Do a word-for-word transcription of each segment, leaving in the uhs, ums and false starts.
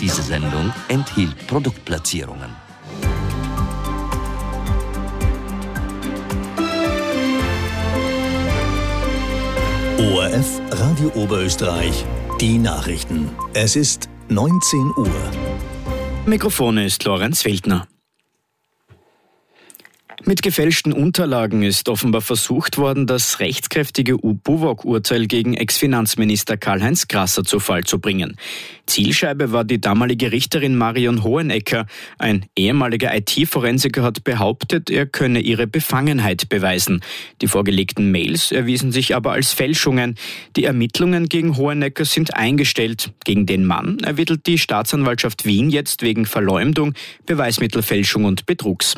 Diese Sendung enthielt Produktplatzierungen. O R F Radio Oberösterreich, die Nachrichten. Es ist neunzehn Uhr. Mikrofon ist Lorenz Wildner. Mit gefälschten Unterlagen ist offenbar versucht worden, das rechtskräftige U B U W O G-Urteil gegen Ex-Finanzminister Karl-Heinz Grasser zu Fall zu bringen. Zielscheibe war die damalige Richterin Marion Hohenecker. Ein ehemaliger I T-Forensiker hat behauptet, er könne ihre Befangenheit beweisen. Die vorgelegten Mails erwiesen sich aber als Fälschungen. Die Ermittlungen gegen Hohenecker sind eingestellt. Gegen den Mann ermittelt die Staatsanwaltschaft Wien jetzt wegen Verleumdung, Beweismittelfälschung und Betrugs.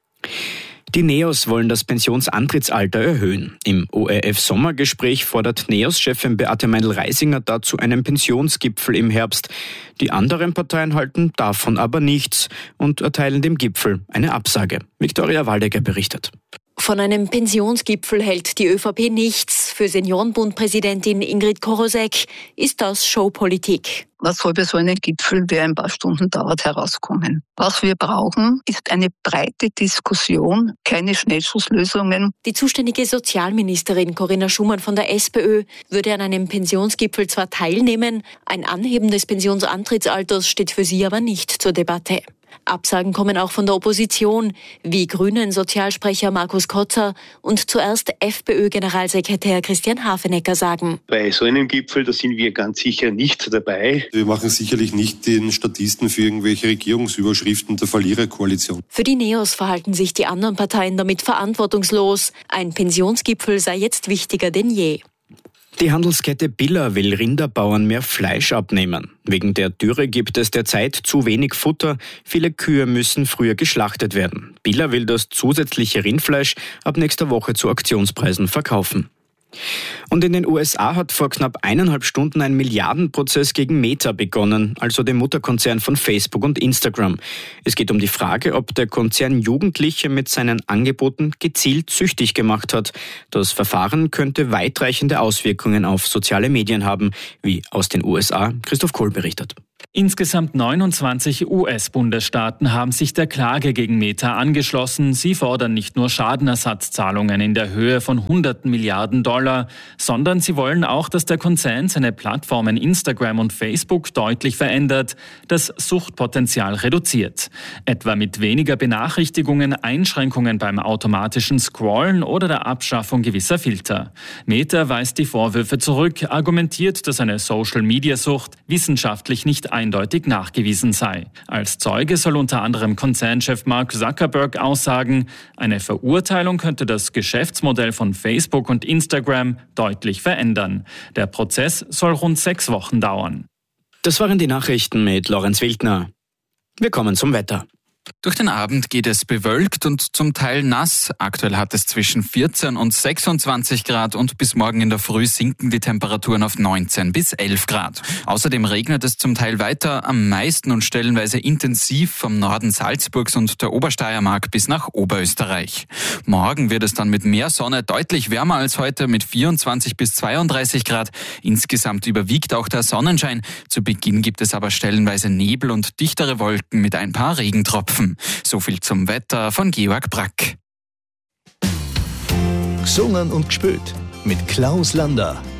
Die NEOS wollen das Pensionsantrittsalter erhöhen. Im O R F-Sommergespräch fordert NEOS-Chefin Beate Meindl-Reisinger dazu einen Pensionsgipfel im Herbst. Die anderen Parteien halten davon aber nichts und erteilen dem Gipfel eine Absage. Viktoria Waldecker berichtet. Von einem Pensionsgipfel hält die ÖVP nichts. Für Seniorenbund-Präsidentin Ingrid Korosek ist das Showpolitik. Was soll bei so einem Gipfel, der ein paar Stunden dauert, herauskommen? Was wir brauchen, ist eine breite Diskussion, keine Schnellschusslösungen. Die zuständige Sozialministerin Corinna Schumann von der SPÖ würde an einem Pensionsgipfel zwar teilnehmen, ein Anheben des Pensionsantrittsalters steht für sie aber nicht zur Debatte. Absagen kommen auch von der Opposition, wie Grünen-Sozialsprecher Markus Kotzer und zuerst FPÖ-Generalsekretär Christian Hafenecker sagen. Bei so einem Gipfel, da sind wir ganz sicher nicht dabei. Wir machen sicherlich nicht den Statisten für irgendwelche Regierungsüberschriften der Verliererkoalition. Für die NEOS verhalten sich die anderen Parteien damit verantwortungslos. Ein Pensionsgipfel sei jetzt wichtiger denn je. Die Handelskette Billa will Rinderbauern mehr Fleisch abnehmen. Wegen der Dürre gibt es derzeit zu wenig Futter. Viele Kühe müssen früher geschlachtet werden. Billa will das zusätzliche Rindfleisch ab nächster Woche zu Aktionspreisen verkaufen. Und in den U S A hat vor knapp eineinhalb Stunden ein Milliardenprozess gegen Meta begonnen, also dem Mutterkonzern von Facebook und Instagram. Es geht um die Frage, ob der Konzern Jugendliche mit seinen Angeboten gezielt süchtig gemacht hat. Das Verfahren könnte weitreichende Auswirkungen auf soziale Medien haben, wie aus den U S A Christoph Kohl berichtet. Insgesamt neunundzwanzig U S-Bundesstaaten haben sich der Klage gegen Meta angeschlossen. Sie fordern nicht nur Schadenersatzzahlungen in der Höhe von hunderten Milliarden Dollar, sondern sie wollen auch, dass der Konzern seine Plattformen Instagram und Facebook deutlich verändert, das Suchtpotenzial reduziert. Etwa mit weniger Benachrichtigungen, Einschränkungen beim automatischen Scrollen oder der Abschaffung gewisser Filter. Meta weist die Vorwürfe zurück, argumentiert, dass eine Social-Media-Sucht wissenschaftlich nicht eindeutig nachgewiesen sei. Als Zeuge soll unter anderem Konzernchef Mark Zuckerberg aussagen, eine Verurteilung könnte das Geschäftsmodell von Facebook und Instagram deutlich verändern. Der Prozess soll rund sechs Wochen dauern. Das waren die Nachrichten mit Lorenz Wildner. Wir kommen zum Wetter. Durch den Abend geht es bewölkt und zum Teil nass. Aktuell hat es zwischen vierzehn und sechsundzwanzig Grad und bis morgen in der Früh sinken die Temperaturen auf neunzehn bis elf Grad. Außerdem regnet es zum Teil weiter, am meisten und stellenweise intensiv vom Norden Salzburgs und der Obersteiermark bis nach Oberösterreich. Morgen wird es dann mit mehr Sonne deutlich wärmer als heute mit vierundzwanzig bis zweiunddreißig Grad. Insgesamt überwiegt auch der Sonnenschein. Zu Beginn gibt es aber stellenweise Nebel und dichtere Wolken mit ein paar Regentropfen. So viel zum Wetter von Georg Brack. Gesungen und gespielt mit Klaus Lander.